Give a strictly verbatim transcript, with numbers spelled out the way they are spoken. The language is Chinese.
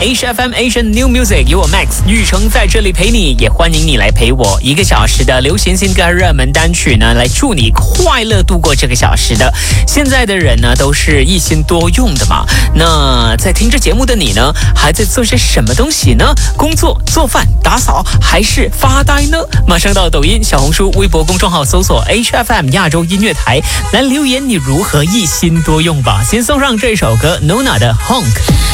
H F M Asian New Music， 有我 Max 玉成在这里陪你，也欢迎你来陪我一个小时的流行新歌热门单曲呢，来祝你快乐度过这个小时的。现在的人呢，都是一心多用的嘛。那在听这节目的你呢，还在做些什么东西呢？工作、做饭、打扫，还是发呆呢？马上到抖音、小红书、微博公众号搜索 H F M 亚洲音乐台，来留言你如何一心多用吧。先送上这首歌 Nona 的 Honk。